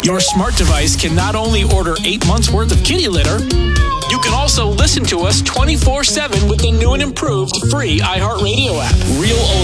Your smart device can not only order 8 months worth of kitty litter, you can also listen to us 24/7 with the new and improved free iHeartRadio app. Real owners